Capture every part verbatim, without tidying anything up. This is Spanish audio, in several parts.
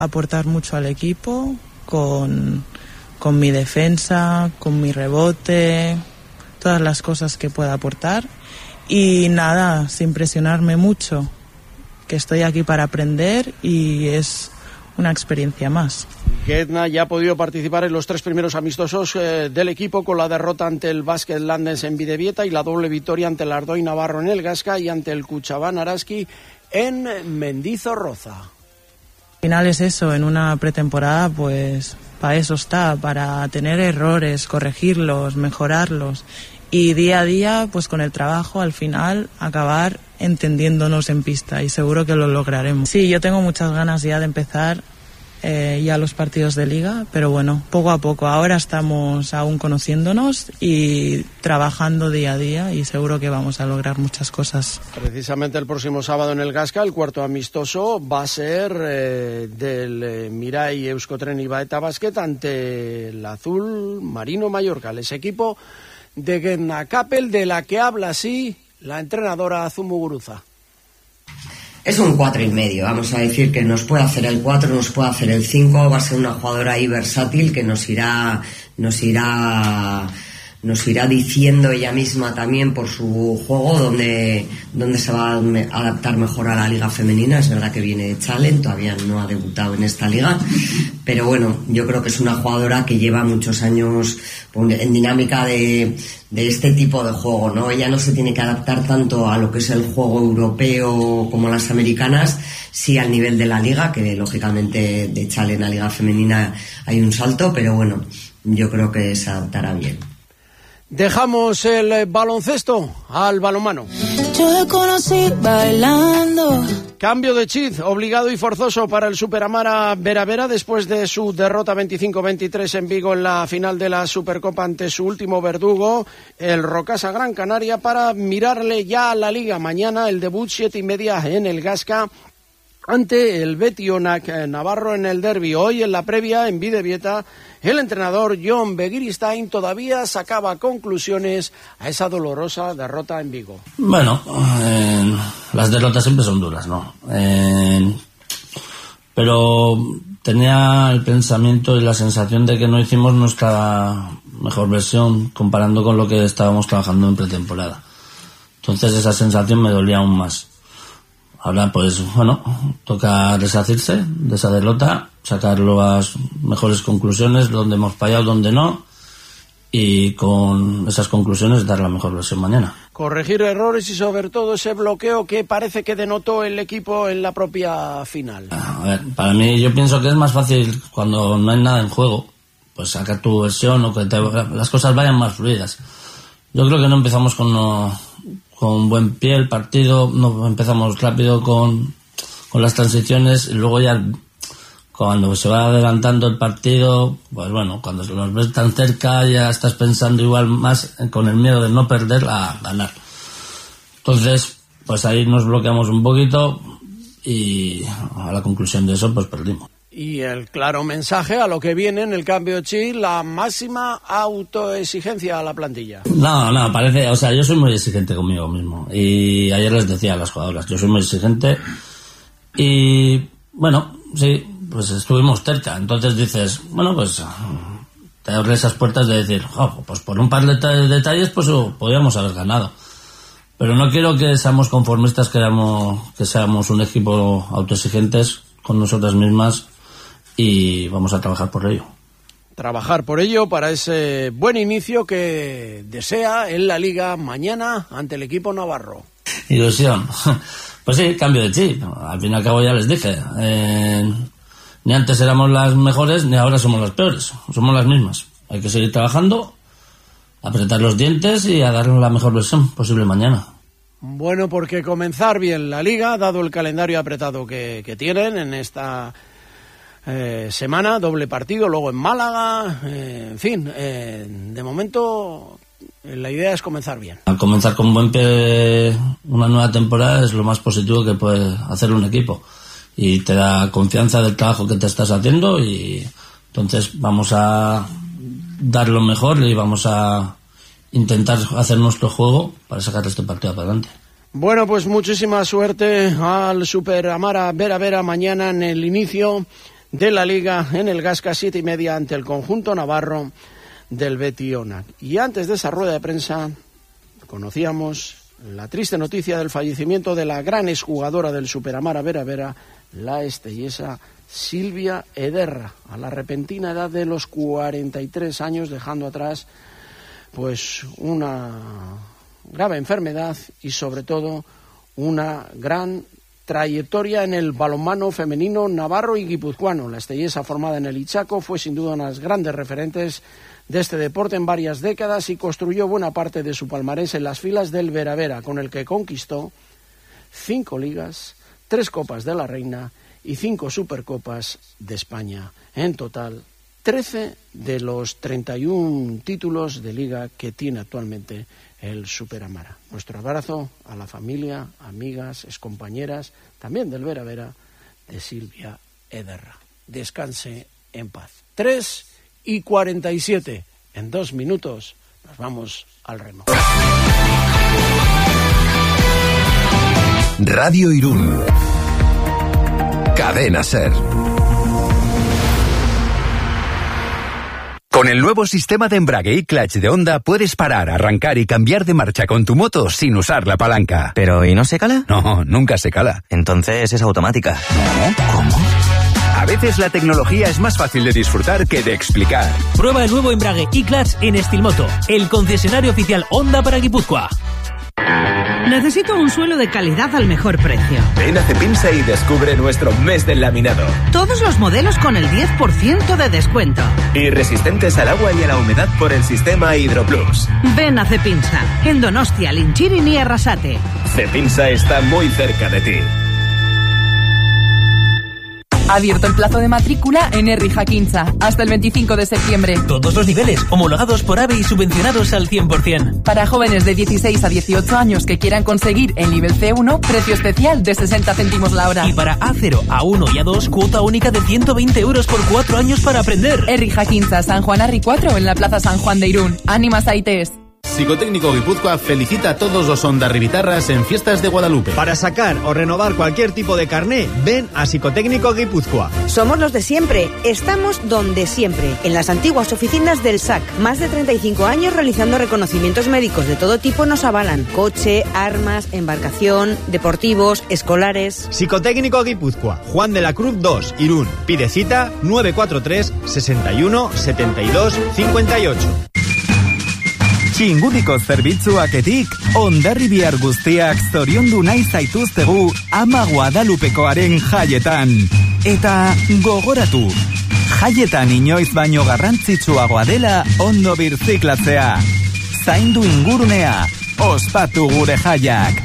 Aportar mucho al equipo con, con mi defensa, con mi rebote, todas las cosas que pueda aportar. Y nada, sin presionarme mucho, que estoy aquí para aprender y es una experiencia más. Edna ya ha podido participar en los tres primeros amistosos eh, del equipo, con la derrota ante el Basket Landes en Bidebieta y la doble victoria ante el Ardoy Navarro en el Gasca y ante el Cuchabán Araski en Mendizorroza. Al final es eso, en una pretemporada pues para eso está, para tener errores, corregirlos, mejorarlos y día a día pues con el trabajo al final acabar entendiéndonos en pista y seguro que lo lograremos. Sí, yo tengo muchas ganas ya de empezar eh, ya los partidos de liga, pero bueno, poco a poco. Ahora estamos aún conociéndonos y trabajando día a día y seguro que vamos a lograr muchas cosas. Precisamente el próximo sábado en el Gasca, el cuarto amistoso va a ser eh, del eh, Mirai Euskotren Ibaeta Basket ante el Azul Marino Mallorca, ese equipo de Gedna Capel, de la que habla así la entrenadora Zumuguruza. Es un cuatro y medio, vamos a decir que nos puede hacer el cuatro, nos puede hacer el cinco, va a ser una jugadora ahí versátil que nos irá, nos irá, nos irá diciendo ella misma también por su juego dónde, dónde se va a adaptar mejor a la liga femenina. Es verdad que viene de Challenge, todavía no ha debutado en esta liga, pero bueno, yo creo que es una jugadora que lleva muchos años en dinámica de, de este tipo de juego, ¿no? Ella no se tiene que adaptar tanto a lo que es el juego europeo como las americanas, sí al nivel de la liga, que lógicamente de Challenge en la liga femenina hay un salto, pero bueno, yo creo que se adaptará bien. Dejamos el baloncesto al balonmano. Yo te conocí bailando. Cambio de chip obligado y forzoso para el Superamara Vera Vera después de su derrota veinticinco veintitrés en Vigo en la final de la Supercopa ante su último verdugo, el Rocasa Gran Canaria, para mirarle ya a la Liga. Mañana el debut siete y media en el Gasca ante el Betionac Navarro en el derbi. Hoy en la previa en Bidebieta el entrenador John Begiristain todavía sacaba conclusiones a esa dolorosa derrota en Vigo. Bueno, eh, las derrotas siempre son duras, ¿no? Eh, pero tenía el pensamiento y la sensación de que no hicimos nuestra mejor versión comparando con lo que estábamos trabajando en pretemporada. Entonces esa sensación me dolía aún más. Ahora, pues, bueno, toca resarcirse de esa derrota, sacar las mejores conclusiones, donde hemos fallado, donde no, y con esas conclusiones dar la mejor versión mañana. Corregir errores y sobre todo ese bloqueo que parece que denotó el equipo en la propia final. A ver, para mí yo pienso que es más fácil cuando no hay nada en juego, pues sacar tu versión o que te, las cosas vayan más fluidas. Yo creo que no empezamos con... No, con buen pie el partido, no empezamos rápido con, con las transiciones y luego ya cuando se va adelantando el partido, pues bueno, cuando nos ves tan cerca ya estás pensando igual más con el miedo de no perder a ganar. Entonces, pues ahí nos bloqueamos un poquito y a la conclusión de eso pues perdimos. Y el claro mensaje a lo que viene en el cambio de chip, la máxima autoexigencia a la plantilla. No, no, parece, o sea, yo soy muy exigente conmigo mismo. Y ayer les decía a las jugadoras, yo soy muy exigente. Y bueno, sí, pues estuvimos cerca. Entonces dices, bueno, pues te abres esas puertas de decir, oh, pues por un par de detalles, pues oh, podríamos haber ganado. Pero no quiero que seamos conformistas, que seamos, que seamos un equipo autoexigentes con nosotras mismas. Y vamos a trabajar por ello. Trabajar por ello para ese buen inicio que desea en la Liga mañana ante el equipo navarro. Ilusión. Pues sí, cambio de chip. Al fin y al cabo ya les dije. Eh, ni antes éramos las mejores, ni ahora somos las peores. Somos las mismas. Hay que seguir trabajando, apretar los dientes y a dar la mejor versión posible mañana. Bueno, porque comenzar bien la Liga, dado el calendario apretado que, que tienen en esta... Eh, semana, doble partido, luego en Málaga, eh, en fin, eh, de momento eh, la idea es comenzar bien. Al comenzar con buen pie una nueva temporada es lo más positivo que puede hacer un equipo y te da confianza del trabajo que te estás haciendo y entonces vamos a dar lo mejor y vamos a intentar hacer nuestro juego para sacar este partido para adelante. Bueno, pues muchísima suerte al Superamara Vera Vera mañana en el inicio de la Liga en el Gasca, siete y media ante el conjunto navarro del Betionac. Y antes de esa rueda de prensa conocíamos la triste noticia del fallecimiento de la gran exjugadora del Superamara Vera Vera, la estellesa Silvia Ederra, a la repentina edad de los cuarenta y tres años, dejando atrás pues una grave enfermedad y sobre todo una gran trayectoria en el balonmano femenino navarro y guipuzcoano. La estellesa, formada en el Ichaco, fue sin duda una de las grandes referentes de este deporte en varias décadas y construyó buena parte de su palmarés en las filas del Vera Vera, con el que conquistó cinco ligas, tres copas de la Reina y cinco supercopas de España. En total, trece de los treinta y uno títulos de liga que tiene actualmente el Superamara. Nuestro abrazo a la familia, amigas, excompañeras, también del Vera Vera, de Silvia Ederra. Descanse en paz. tres y cuarenta y siete. En dos minutos nos vamos al remo. Radio Irún. Cadena Ser. Con el nuevo sistema de embrague y clutch de Honda puedes parar, arrancar y cambiar de marcha con tu moto sin usar la palanca. ¿Pero y no se cala? No, nunca se cala. Entonces es automática. ¿No? ¿Cómo? A veces la tecnología es más fácil de disfrutar que de explicar. Prueba el nuevo embrague y clutch en Estilmoto, el concesionario oficial Honda para Guipúzcoa. Necesito un suelo de calidad al mejor precio. Ven a Cepinsa y descubre nuestro mes del laminado. Todos los modelos con el diez por ciento de descuento. Y resistentes al agua y a la humedad por el sistema Hidroplus. Ven a Cepinsa, en Donostia, Linchirin y Arrasate. Cepinsa está muy cerca de ti. Abierto el plazo de matrícula en Herri Jakintza hasta el veinticinco de septiembre. Todos los niveles, homologados por AVE y subvencionados al cien por ciento. Para jóvenes de dieciséis a dieciocho años que quieran conseguir el nivel ce uno, precio especial de sesenta céntimos la hora. Y para A cero, A uno y A dos, cuota única de ciento veinte euros por cuatro años para aprender. Herri Jakintza, San Juan Arri cuatro, en la Plaza San Juan de Irún. Ánimas Aites. Psicotécnico Guipúzcoa felicita a todos los ondarribitarras en Fiestas de Guadalupe. Para sacar o renovar cualquier tipo de carné, ven a Psicotécnico Guipúzcoa. Somos los de siempre, estamos donde siempre, en las antiguas oficinas del S A C. Más de treinta y cinco años realizando reconocimientos médicos de todo tipo nos avalan. Coche, armas, embarcación, deportivos, escolares. Psicotécnico Guipúzcoa, Juan de la Cruz dos, Irún. Pide cita nueve cuatro tres, sesenta y uno, setenta y dos, cincuenta y ocho. Txingudiko zerbitzuaketik, ondarribiar guztiak zoriondu nahi zaituztegu Ama Guadalupekoaren jaietan. Eta gogoratu, jaietan inoiz baino garrantzitsuagoa dela ondo birziklatzea. Zaindu ingurunea, ospatu gure jaiak.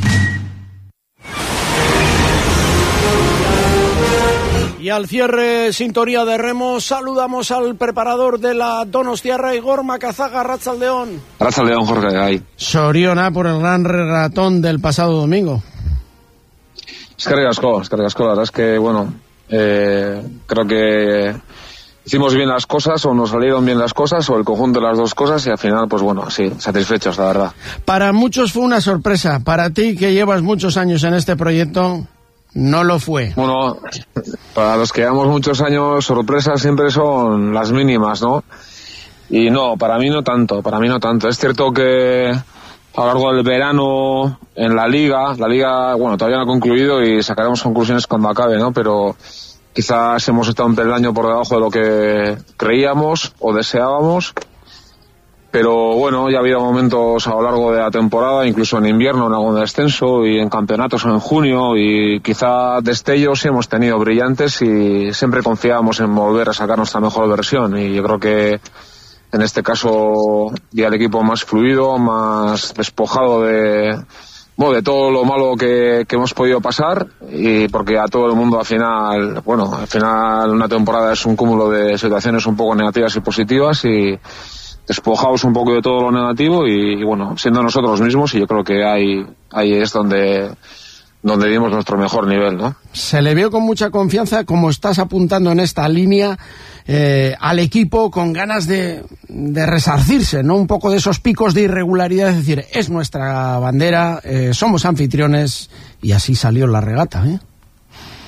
Y al cierre, sintonía de remo, saludamos al preparador de la Donostiarra, Igor Macazaga. Arratsaldeon. Arratsaldeon, Jorge. Ahí. Soriona por el gran regatón del pasado domingo. Eskerrik asko, eskerrik asko. La verdad es que, bueno, eh, creo que hicimos bien las cosas, o nos salieron bien las cosas, o el conjunto de las dos cosas, y al final, pues bueno, sí, satisfechos, la verdad. Para muchos fue una sorpresa. Para ti, que llevas muchos años en este proyecto, no lo fue. Bueno, para los que llevamos muchos años, sorpresas siempre son las mínimas, ¿no? Y no, para mí no tanto, para mí no tanto. Es cierto que a lo largo del verano en la liga, la liga, bueno, todavía no ha concluido y sacaremos conclusiones cuando acabe, ¿no? Pero quizás hemos estado un peldaño por debajo de lo que creíamos o deseábamos. Pero bueno, ya ha habido momentos a lo largo de la temporada, incluso en invierno, en algún descenso y en campeonatos en junio, y quizá destellos sí hemos tenido brillantes y siempre confiábamos en volver a sacar nuestra mejor versión, y yo creo que en este caso ya el equipo más fluido, más despojado de, bueno, de todo lo malo que, que hemos podido pasar, y porque a todo el mundo al final, bueno, al final una temporada es un cúmulo de situaciones un poco negativas y positivas, y despojados un poco de todo lo negativo y, y bueno, siendo nosotros mismos, y yo creo que ahí, ahí es donde, donde dimos nuestro mejor nivel, ¿no? Se le vio con mucha confianza, como estás apuntando en esta línea, eh, al equipo con ganas de, de resarcirse, ¿no? Un poco de esos picos de irregularidad, es decir, es nuestra bandera, eh, somos anfitriones, y así salió la regata, ¿eh?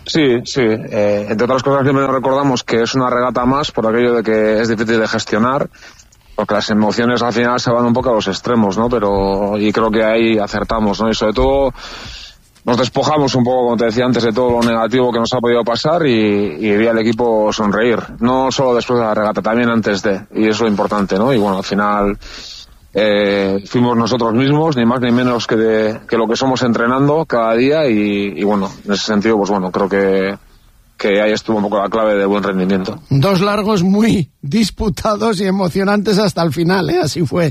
Sí, sí. Eh, entre otras cosas, siempre nos recordamos que es una regata más por aquello de que es difícil de gestionar, porque las emociones al final se van un poco a los extremos, ¿no? Pero, y creo que ahí acertamos, ¿no? Y sobre todo nos despojamos un poco, como te decía antes, de todo lo negativo que nos ha podido pasar y, y vi al equipo sonreír. No solo después de la regata, también antes de. Y eso es lo importante, ¿no? Y bueno, al final eh, fuimos nosotros mismos, ni más ni menos que, de, que lo que somos entrenando cada día y, y bueno, en ese sentido, pues bueno, creo que que ahí estuvo un poco la clave de buen rendimiento. Dos largos muy disputados y emocionantes hasta el final, ¿eh? Así fue.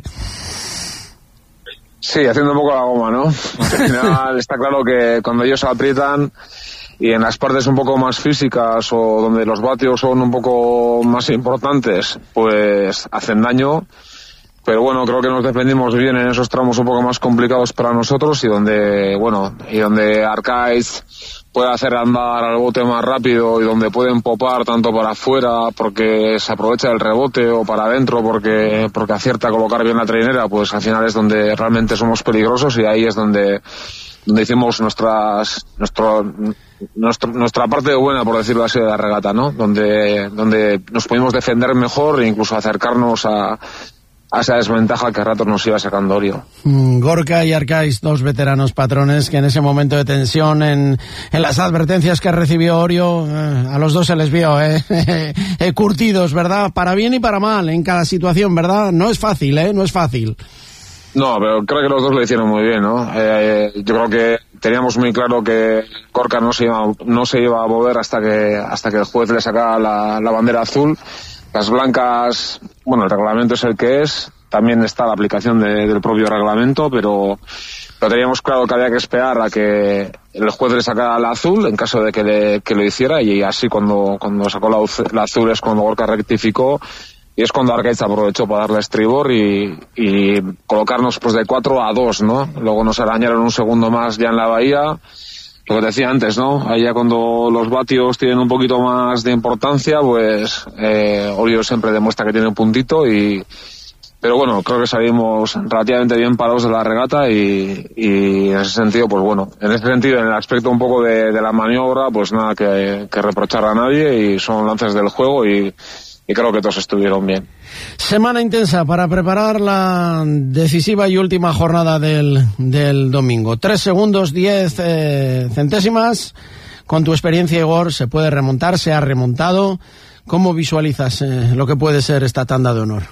Sí, haciendo un poco la goma, ¿no? Al final está claro que cuando ellos aprietan y en las partes un poco más físicas o donde los vatios son un poco más importantes, pues hacen daño. Pero bueno, creo que nos defendimos bien en esos tramos un poco más complicados para nosotros y donde, bueno, y donde Arcaiz puede hacer andar al bote más rápido y donde pueden popar tanto para afuera porque se aprovecha del rebote o para adentro porque porque acierta a colocar bien la trainera, pues al final es donde realmente somos peligrosos y ahí es donde donde hicimos nuestras nuestro, nuestro nuestra parte buena, por decirlo así, de la regata, ¿no? Donde donde nos pudimos defender mejor e incluso acercarnos a a esa desventaja que a ratos nos iba sacando Orio. Mm, Gorka y Arcaiz, dos veteranos patrones que en ese momento de tensión, en, en las advertencias que recibió Orio, eh, a los dos se les vio eh, eh, curtidos, ¿verdad? Para bien y para mal en cada situación, ¿verdad? No es fácil, ¿eh? No es fácil. No, pero creo que los dos lo hicieron muy bien, ¿no? Eh, yo creo que teníamos muy claro que Gorka no se iba, no se iba a mover hasta que hasta que el juez le sacara la, la bandera azul. Las blancas, bueno, el reglamento es el que es, también está la aplicación de, del propio reglamento, pero, pero teníamos claro que había que esperar a que el juez le sacara la azul en caso de que, le, que lo hiciera, y así cuando, cuando sacó la, la azul es cuando Gorka rectificó y es cuando Arcaiz aprovechó para darle estribor y, y colocarnos pues de cuatro a dos, ¿no? Luego nos arañaron un segundo más ya en la bahía. Lo que te decía antes, ¿no? Ahí ya cuando los vatios tienen un poquito más de importancia, pues eh, Orio siempre demuestra que tiene un puntito y... Pero bueno, creo que salimos relativamente bien parados de la regata y, y en ese sentido, pues bueno, en ese sentido, en el aspecto un poco de, de la maniobra, pues nada que, que reprochar a nadie y son lances del juego y... y creo que todos estuvieron bien. Semana intensa para preparar la decisiva y última jornada del, del domingo. Tres segundos, diez eh, centésimas. Con tu experiencia, Igor, ¿se puede remontar? ¿Se ha remontado? ¿Cómo visualizas eh, lo que puede ser esta tanda de honor?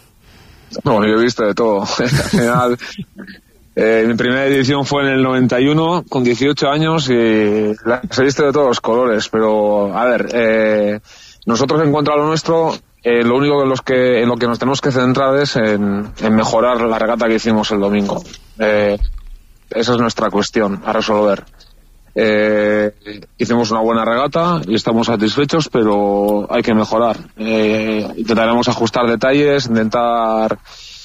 Bueno, yo he visto de todo. Al final, eh, mi primera edición fue en el noventa y uno, con dieciocho años, y las he visto de todos los colores. Pero, a ver... Eh, nosotros en cuanto a lo nuestro, eh, lo único en, los que, en lo que nos tenemos que centrar es en, en mejorar la regata que hicimos el domingo. Eh, esa es nuestra cuestión a resolver. Eh, hicimos una buena regata y estamos satisfechos, pero hay que mejorar. Eh, intentaremos ajustar detalles, intentar,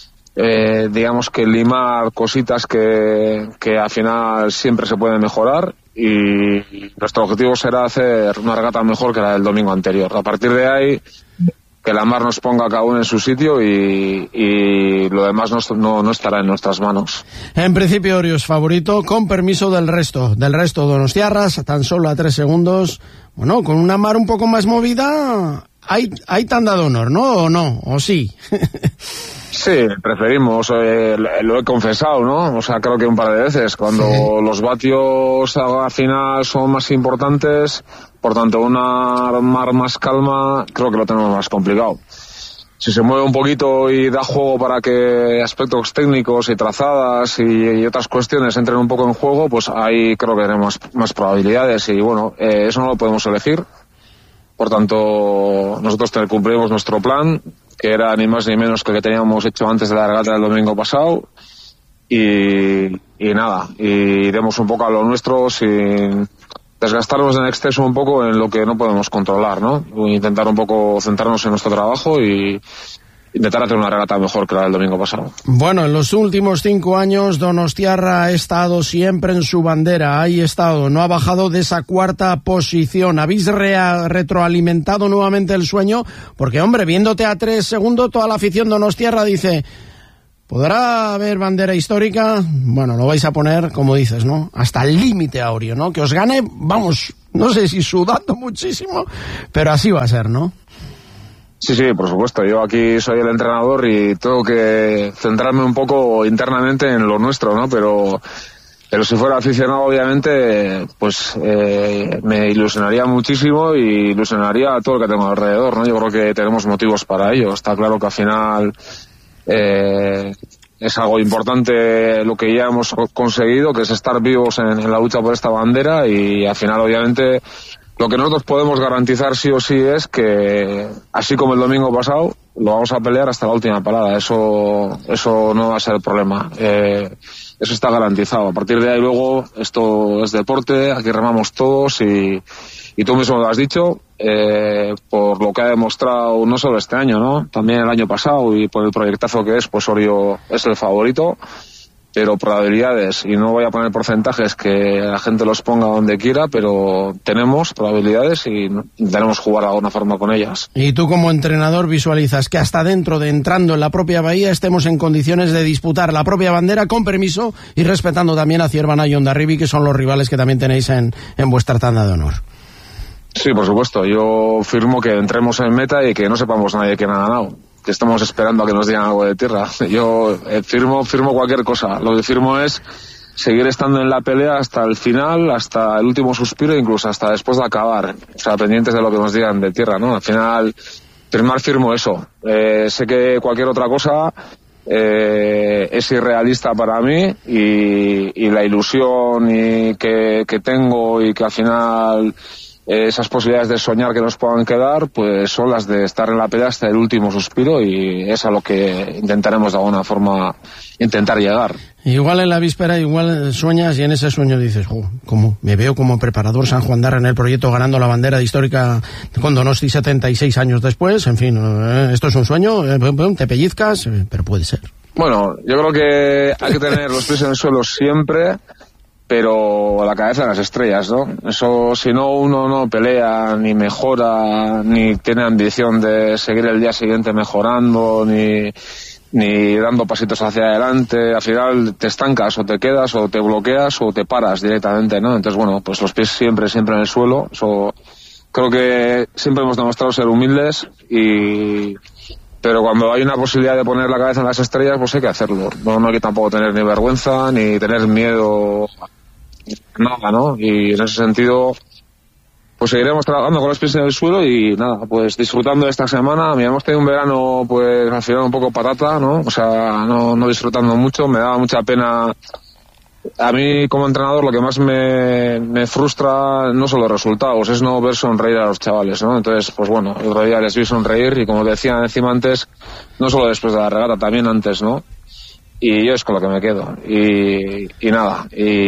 eh, digamos que limar cositas que, que al final siempre se pueden mejorar. Y nuestro objetivo será hacer una regata mejor que la del domingo anterior. A partir de ahí, que la mar nos ponga cada uno en su sitio y, y lo demás no, no, no estará en nuestras manos. En principio, Orio es favorito, con permiso del resto. Del resto, donostiarras, tan solo a tres segundos. Bueno, con una mar un poco más movida, hay, hay tanda de honor, ¿no? ¿O no? ¿O sí? Sí, preferimos, eh, lo he confesado, ¿no? O sea, creo que un par de veces, cuando sí. Los vatios al final son más importantes, por tanto una mar más calma, creo que lo tenemos más complicado. Si se mueve un poquito y da juego para que aspectos técnicos y trazadas y, y otras cuestiones entren un poco en juego, pues ahí creo que tenemos más probabilidades y bueno, eh, eso no lo podemos elegir. Por tanto, nosotros cumplimos nuestro plan, que era ni más ni menos que el que teníamos hecho antes de la regata del domingo pasado, y, y nada, y iremos un poco a lo nuestro sin desgastarnos en exceso un poco en lo que no podemos controlar, ¿no? Intentar un poco centrarnos en nuestro trabajo y intentar hacer una regata mejor que la del domingo pasado. Bueno, en los últimos cinco años Donostiarra ha estado siempre en su bandera, ahí ha estado, no ha bajado de esa cuarta posición. Habéis re- retroalimentado nuevamente el sueño, porque hombre, viéndote a tres segundos, toda la afición Donostiarra dice, ¿podrá haber bandera histórica? Bueno, lo vais a poner, como dices, ¿no? Hasta el límite, Aureo, ¿no? Que os gane, vamos, no sé si sudando muchísimo, pero así va a ser, ¿no? Sí, sí, por supuesto. Yo aquí soy el entrenador y tengo que centrarme un poco internamente en lo nuestro, ¿no? Pero, pero si fuera aficionado, obviamente, pues eh, me ilusionaría muchísimo y ilusionaría a todo lo que tengo alrededor, ¿no? Yo creo que tenemos motivos para ello. Está claro que al final eh, es algo importante lo que ya hemos conseguido, que es estar vivos en, en la lucha por esta bandera, y al final, obviamente, lo que nosotros podemos garantizar sí o sí es que, así como el domingo pasado, lo vamos a pelear hasta la última parada. Eso, eso no va a ser el problema. Eh, eso está garantizado. A partir de ahí luego, esto es deporte, aquí remamos todos y, y tú mismo lo has dicho, eh, por lo que ha demostrado no solo este año, ¿no? También el año pasado, y por el proyectazo que es, pues Orio es el favorito. Pero probabilidades, y no voy a poner porcentajes que la gente los ponga donde quiera, pero tenemos probabilidades y tenemos que jugar de alguna forma con ellas. Y tú como entrenador visualizas que hasta dentro de entrando en la propia bahía estemos en condiciones de disputar la propia bandera con permiso y respetando también a Ciervana y Hondarribia, que son los rivales que también tenéis en, en vuestra tanda de honor. Sí, por supuesto. Yo firmo que entremos en meta y que no sepamos nadie quién ha ganado, que estamos esperando a que nos digan algo de tierra. Yo eh, firmo firmo cualquier cosa. Lo que firmo es seguir estando en la pelea hasta el final, hasta el último suspiro, incluso hasta después de acabar. O sea, pendientes de lo que nos digan de tierra, ¿no? Al final, firmar firmo eso. Eh, sé que cualquier otra cosa eh, es irrealista para mí, y, y la ilusión y que, que tengo, y que al final esas posibilidades de soñar que nos puedan quedar, pues son las de estar en la pelea hasta el último suspiro, y es a lo que intentaremos de alguna forma intentar llegar. Igual en la víspera, igual sueñas, y en ese sueño dices, oh, ¿cómo? Me veo como preparador San Juan Darra en el proyecto ganando la bandera histórica con Donosti setenta y seis años después. En fin, eh, esto es un sueño, eh, te pellizcas, eh, pero puede ser. Bueno, yo creo que hay que tener los pies en el suelo siempre, pero la cabeza en las estrellas, ¿no? Eso, si no, uno no pelea, ni mejora, ni tiene ambición de seguir el día siguiente mejorando, ni, ni dando pasitos hacia adelante. Al final te estancas, o te quedas, o te bloqueas, o te paras directamente, ¿no? Entonces, bueno, pues los pies siempre, siempre en el suelo. Eso, creo que siempre hemos demostrado ser humildes, y pero cuando hay una posibilidad de poner la cabeza en las estrellas, pues hay que hacerlo. No, no hay que tampoco tener ni vergüenza, ni tener miedo, nada, ¿no? Y en ese sentido, pues seguiremos trabajando con los pies en el suelo y nada, pues disfrutando de esta semana. Mira, hemos tenido un verano, pues al final un poco patata, ¿no? O sea, no, no disfrutando mucho. Me daba mucha pena. A mí, como entrenador, lo que más me, me frustra no son los resultados, es no ver sonreír a los chavales, ¿no? Entonces, pues bueno, el otro día les vi sonreír, y como decía encima antes, no solo después de la regata, también antes, ¿no? Y yo es con lo que me quedo. Y, y nada,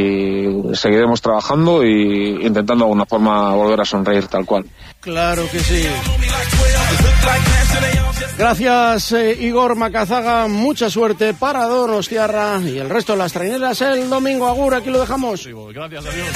y seguiremos trabajando y intentando de alguna forma volver a sonreír tal cual. Claro que sí. Gracias, eh, Igor Macazaga. Mucha suerte para Donostiarra y el resto de las traineras el domingo. Agur, aquí lo dejamos. Gracias, adiós.